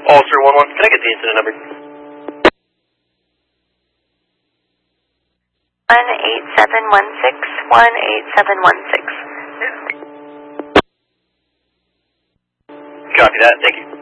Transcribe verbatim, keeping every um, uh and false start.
Ulster one one, can I get the incident number? one eight seven one six, one eight seven one six. Copy that, thank you.